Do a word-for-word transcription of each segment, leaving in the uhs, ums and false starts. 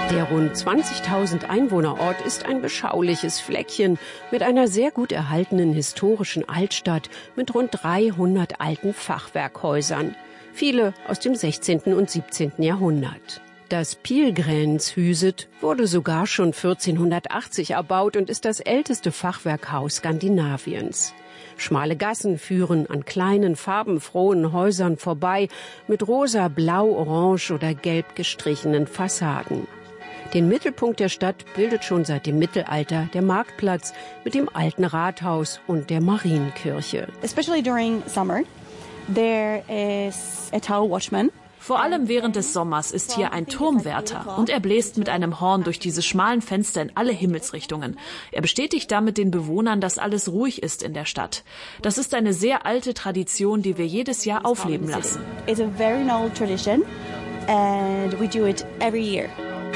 Der rund zwanzigtausend Einwohnerort ist ein beschauliches Fleckchen mit einer sehr gut erhaltenen historischen Altstadt mit rund dreihundert alten Fachwerkhäusern. Viele aus dem sechzehnten und siebzehnten Jahrhundert. Das Pilgränshuset wurde sogar schon vierzehnhundertachtzig erbaut und ist das älteste Fachwerkhaus Skandinaviens. Schmale Gassen führen an kleinen, farbenfrohen Häusern vorbei mit rosa, blau, orange oder gelb gestrichenen Fassaden. Den Mittelpunkt der Stadt bildet schon seit dem Mittelalter der Marktplatz mit dem alten Rathaus und der Marienkirche. Especially during summer, there is a tower watchman. Vor allem während des Sommers ist hier ein Turmwärter und er bläst mit einem Horn durch diese schmalen Fenster in alle Himmelsrichtungen. Er bestätigt damit den Bewohnern, dass alles ruhig ist in der Stadt. Das ist eine sehr alte Tradition, die wir jedes Jahr aufleben lassen. It's a very old tradition and we do it every year.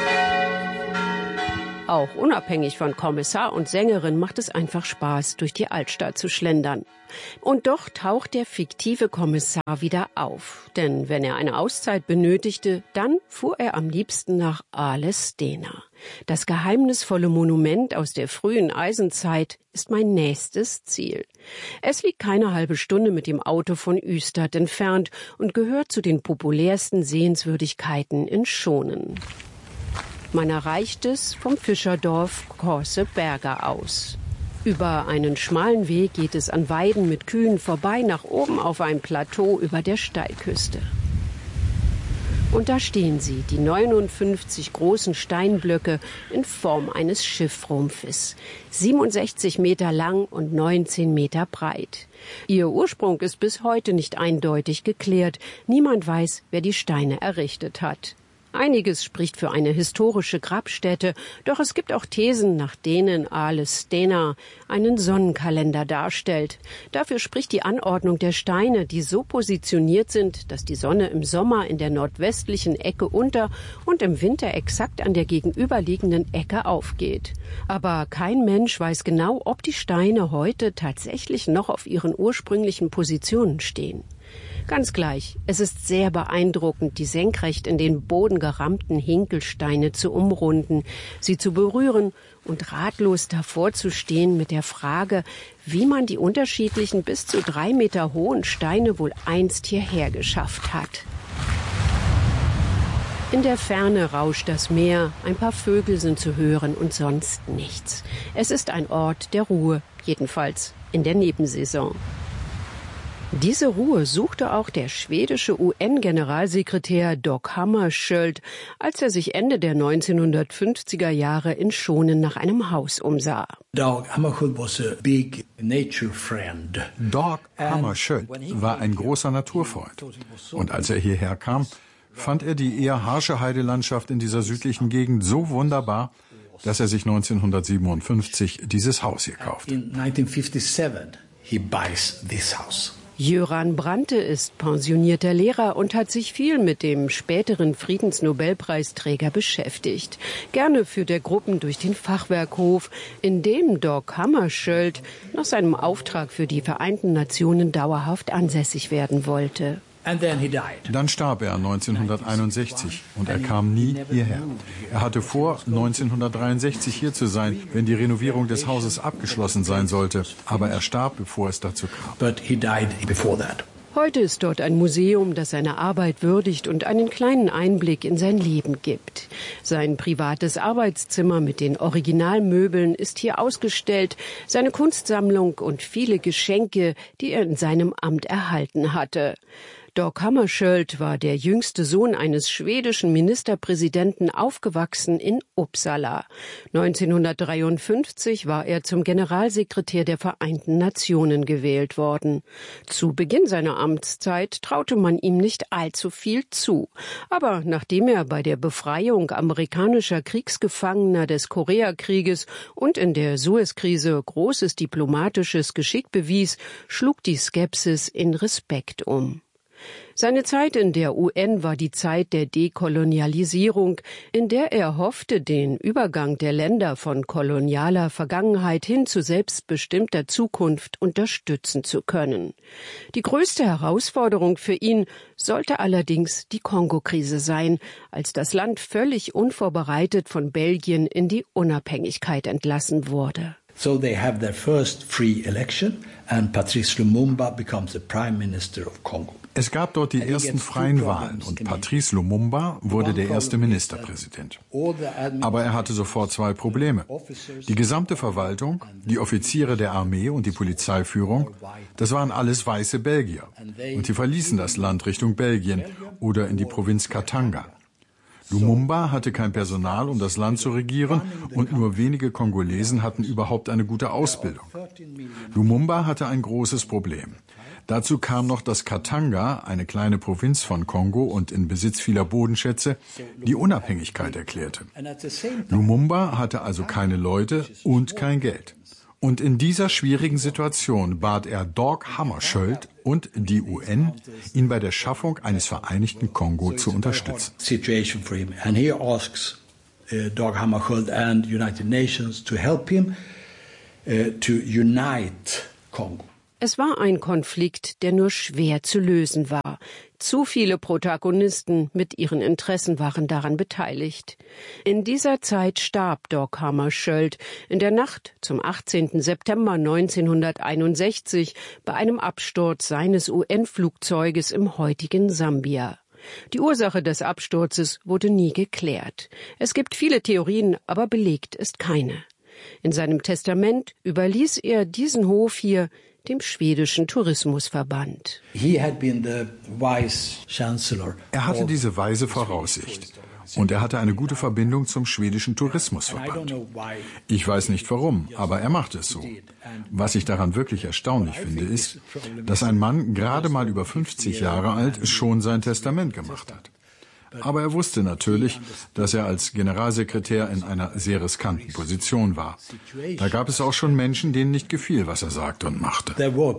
Auch unabhängig von Kommissar und Sängerin macht es einfach Spaß, durch die Altstadt zu schlendern. Und doch taucht der fiktive Kommissar wieder auf. Denn wenn er eine Auszeit benötigte, dann fuhr er am liebsten nach Ale-Stena. Das geheimnisvolle Monument aus der frühen Eisenzeit ist mein nächstes Ziel. Es liegt keine halbe Stunde mit dem Auto von Ystad entfernt und gehört zu den populärsten Sehenswürdigkeiten in Schonen. Man erreicht es vom Fischerdorf Korseberga aus. Über einen schmalen Weg geht es an Weiden mit Kühen vorbei nach oben auf ein Plateau über der Steilküste. Und da stehen sie, die neunundfünfzig großen Steinblöcke in Form eines Schiffrumpfes, siebenundsechzig Meter lang und neunzehn Meter breit. Ihr Ursprung ist bis heute nicht eindeutig geklärt. Niemand weiß, wer die Steine errichtet hat. Einiges spricht für eine historische Grabstätte, doch es gibt auch Thesen, nach denen Ale-Stena einen Sonnenkalender darstellt. Dafür spricht die Anordnung der Steine, die so positioniert sind, dass die Sonne im Sommer in der nordwestlichen Ecke unter und im Winter exakt an der gegenüberliegenden Ecke aufgeht. Aber kein Mensch weiß genau, ob die Steine heute tatsächlich noch auf ihren ursprünglichen Positionen stehen. Ganz gleich, es ist sehr beeindruckend, die senkrecht in den Boden gerammten Hinkelsteine zu umrunden, sie zu berühren und ratlos davor zu stehen mit der Frage, wie man die unterschiedlichen bis zu drei Meter hohen Steine wohl einst hierher geschafft hat. In der Ferne rauscht das Meer, ein paar Vögel sind zu hören und sonst nichts. Es ist ein Ort der Ruhe, jedenfalls in der Nebensaison. Diese Ruhe suchte auch der schwedische U N-Generalsekretär Dag Hammarskjöld, als er sich Ende der neunzehnhundertfünfziger Jahre in Schonen nach einem Haus umsah. Dag Hammarskjöld was a big nature friend. Dag Hammarskjöld war ein großer Naturfreund. Und als er hierher kam, fand er die eher harsche Heidelandschaft in dieser südlichen Gegend so wunderbar, dass er sich neunzehnhundertsiebenundfünfzig dieses Haus hier kaufte. In nineteen fifty-seven he buys this house. Jöran Brante ist pensionierter Lehrer und hat sich viel mit dem späteren Friedensnobelpreisträger beschäftigt. Gerne führt er Gruppen durch den Fachwerkhof, in dem Dag Hammarskjöld nach seinem Auftrag für die Vereinten Nationen dauerhaft ansässig werden wollte. Dann starb er neunzehnhunderteinundsechzig und er kam nie hierher. Er hatte vor, neunzehnhundertdreiundsechzig hier zu sein, wenn die Renovierung des Hauses abgeschlossen sein sollte. Aber er starb, bevor es dazu kam. Heute ist dort ein Museum, das seine Arbeit würdigt und einen kleinen Einblick in sein Leben gibt. Sein privates Arbeitszimmer mit den Originalmöbeln ist hier ausgestellt, seine Kunstsammlung und viele Geschenke, die er in seinem Amt erhalten hatte. Dag Hammarskjöld war der jüngste Sohn eines schwedischen Ministerpräsidenten, aufgewachsen in Uppsala. neunzehnhundertdreiundfünfzig war er zum Generalsekretär der Vereinten Nationen gewählt worden. Zu Beginn seiner Amtszeit traute man ihm nicht allzu viel zu. Aber nachdem er bei der Befreiung amerikanischer Kriegsgefangener des Koreakrieges und in der Suezkrise großes diplomatisches Geschick bewies, schlug die Skepsis in Respekt um. Seine Zeit in der U N war die Zeit der Dekolonialisierung, in der er hoffte, den Übergang der Länder von kolonialer Vergangenheit hin zu selbstbestimmter Zukunft unterstützen zu können. Die größte Herausforderung für ihn sollte allerdings die Kongo-Krise sein, als das Land völlig unvorbereitet von Belgien in die Unabhängigkeit entlassen wurde. So they have their first free election and Patrice Lumumba becomes the Prime Minister of Congo. Es gab dort die ersten freien Wahlen und Patrice Lumumba wurde der erste Ministerpräsident. Aber er hatte sofort zwei Probleme. Die gesamte Verwaltung, die Offiziere der Armee und die Polizeiführung, das waren alles weiße Belgier. Und sie verließen das Land Richtung Belgien oder in die Provinz Katanga. Lumumba hatte kein Personal, um das Land zu regieren, und nur wenige Kongolesen hatten überhaupt eine gute Ausbildung. Lumumba hatte ein großes Problem. Dazu kam noch, dass Katanga, eine kleine Provinz von Kongo und in Besitz vieler Bodenschätze, die Unabhängigkeit erklärte. Lumumba hatte also keine Leute und kein Geld. Und in dieser schwierigen Situation bat er Dag Hammarskjöld und die U N, ihn bei der Schaffung eines vereinigten Kongo zu unterstützen. And he asks uh, Dag Hammarskjöld and United Nations to help him uh, to unite Congo. Es war ein Konflikt, der nur schwer zu lösen war. Zu viele Protagonisten mit ihren Interessen waren daran beteiligt. In dieser Zeit starb Dag Hammarskjöld in der Nacht zum achtzehnten September neunzehnhunderteinundsechzig bei einem Absturz seines U N-Flugzeuges im heutigen Sambia. Die Ursache des Absturzes wurde nie geklärt. Es gibt viele Theorien, aber belegt ist keine. In seinem Testament überließ er diesen Hof hier dem schwedischen Tourismusverband. Er hatte diese weise Voraussicht. Und er hatte eine gute Verbindung zum schwedischen Tourismusverband. Ich weiß nicht warum, aber er macht es so. Was ich daran wirklich erstaunlich finde, ist, dass ein Mann gerade mal über fünfzig Jahre alt schon sein Testament gemacht hat. Aber er wusste natürlich, dass er als Generalsekretär in einer sehr riskanten Position war. Da gab es auch schon Menschen, denen nicht gefiel, was er sagte und machte.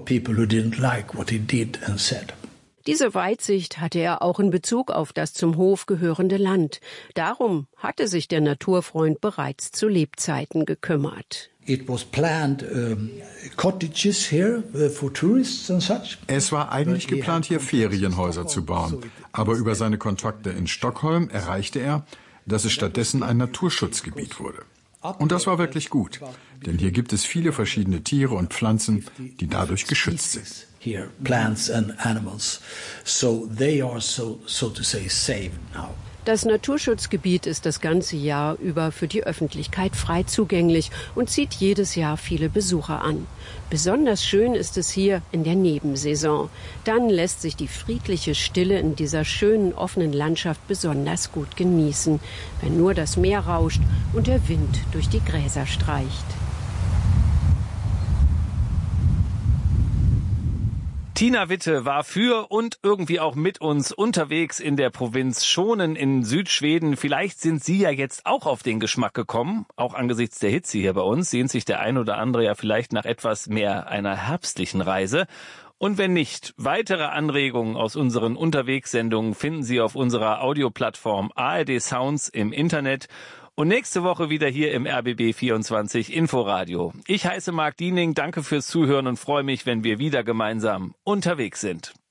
Diese Weitsicht hatte er auch in Bezug auf das zum Hof gehörende Land. Darum hatte sich der Naturfreund bereits zu Lebzeiten gekümmert. It was planned, um, cottages here for tourists and such. Es war eigentlich geplant, hier Ferienhäuser zu bauen. Aber über seine Kontakte in Stockholm erreichte er, dass es stattdessen ein Naturschutzgebiet wurde. Und das war wirklich gut, denn hier gibt es viele verschiedene Tiere und Pflanzen, die dadurch geschützt sind. Here, plants and animals, so they are so, so to say, safe now. Das Naturschutzgebiet ist das ganze Jahr über für die Öffentlichkeit frei zugänglich und zieht jedes Jahr viele Besucher an. Besonders schön ist es hier in der Nebensaison. Dann lässt sich die friedliche Stille in dieser schönen offenen Landschaft besonders gut genießen, wenn nur das Meer rauscht und der Wind durch die Gräser streicht. Tina Witte war für und irgendwie auch mit uns unterwegs in der Provinz Schonen in Südschweden. Vielleicht sind Sie ja jetzt auch auf den Geschmack gekommen. Auch angesichts der Hitze hier bei uns sehnt sich der ein oder andere ja vielleicht nach etwas mehr einer herbstlichen Reise. Und wenn nicht, weitere Anregungen aus unseren Unterwegssendungen finden Sie auf unserer Audioplattform A R D Sounds im Internet. Und nächste Woche wieder hier im R B B vierundzwanzig Inforadio. Ich heiße Marc Diening, danke fürs Zuhören und freue mich, wenn wir wieder gemeinsam unterwegs sind.